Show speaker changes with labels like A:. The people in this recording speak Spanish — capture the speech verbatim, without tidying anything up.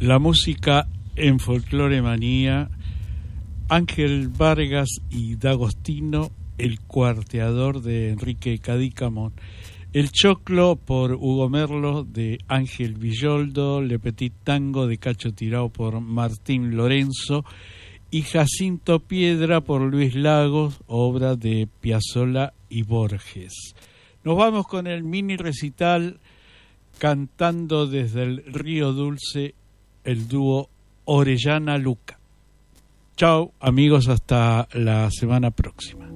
A: La música en Folclore Manía, Ángel Vargas y D'Agostino, El cuarteador de Enrique Cadícamo, El choclo por Hugo Merlo de Ángel Villoldo, Le Petit Tango de Cacho Tirao por Martín Lorenzo y Jacinto Piedra por Luis Lagos, obra de Piazzolla y Borges. Nos vamos con el mini recital cantando desde el Río Dulce el dúo Orellana Luca. Chao amigos, hasta la semana próxima.